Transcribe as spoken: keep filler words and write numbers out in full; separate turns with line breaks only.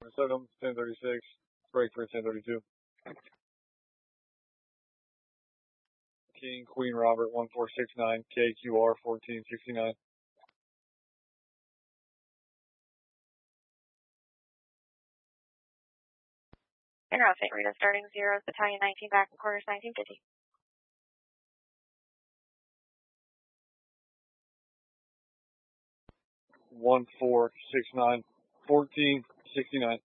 seven, ten thirty-six, break for ten thirty-two. King, Queen, Robert, one four six nine, K Q R, fourteen sixty-nine.
Interrupt Saint Rita starting zeros, battalion nineteen, back in quarters nineteen fifty.
one four six nine, fourteen sixty-nine.